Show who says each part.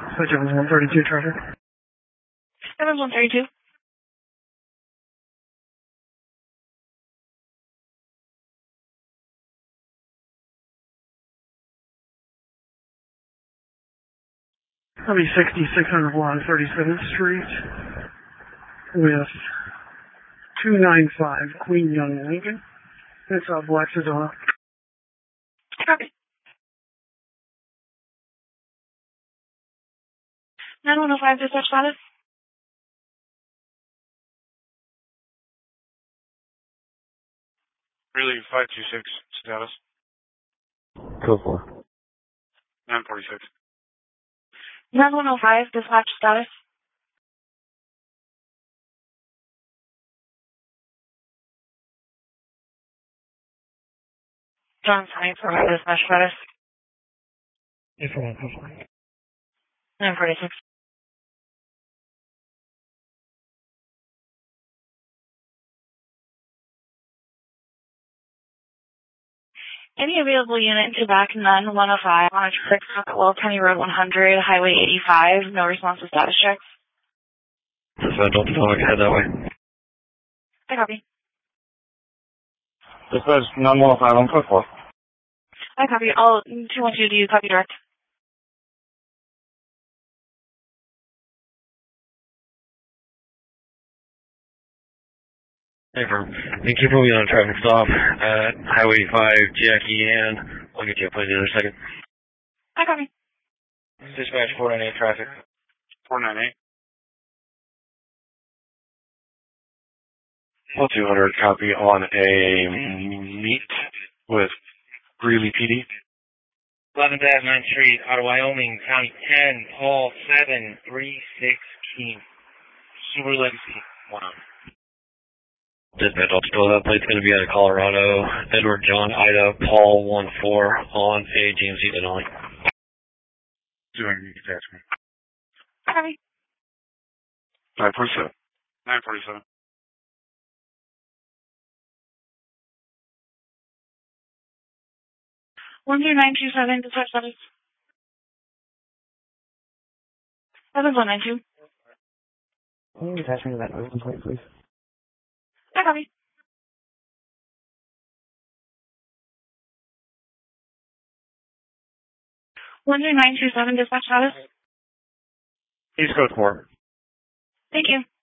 Speaker 1: Switch Evans 132 traffic.
Speaker 2: Evans 132.
Speaker 1: That'll be 6600 block 37th Street with 295 Queen Young Lincoln. It's Black Sedona.
Speaker 2: Copy. 9105 dispatch status.
Speaker 3: Really 526 status.
Speaker 4: Code 4.
Speaker 3: 946.
Speaker 2: 9105 dispatch status. John sign for dispatch status.
Speaker 1: 841.
Speaker 2: 946. Any available unit to back none 105 on a traffic stop at Wells County Road 100, Highway 85. No response to status checks.
Speaker 4: Dispatch, Delta Delta, head that way.
Speaker 2: I copy.
Speaker 3: Dispatch 9105 on code 4.
Speaker 2: I copy. All 212, do you copy direct?
Speaker 4: Hey, firm. Thank you for being on a traffic stop at Highway 5, Jackie Ann. I'll get you up in a second.
Speaker 2: I copy.
Speaker 4: Dispatch 498 traffic.
Speaker 3: 498.
Speaker 4: 200 copy on a meet with Greeley PD.
Speaker 5: 11th Ave 9th Street, Ottawa, Wyoming, County 10, Hall 736 Key. Subaru Legacy, 1 on.
Speaker 4: Dispatch, Delta, that plate's going to be out of Colorado. Edward John Ida Paul 14 on a GMC Denali.
Speaker 3: Doing detachment.
Speaker 2: Copy.
Speaker 3: 947. 947.
Speaker 2: One 927 dispatch status. Evans 192.
Speaker 1: Can you attach me to that license plate, please?
Speaker 2: I copy. One 927 dispatch status.
Speaker 3: East Coast 4.
Speaker 2: Thank you.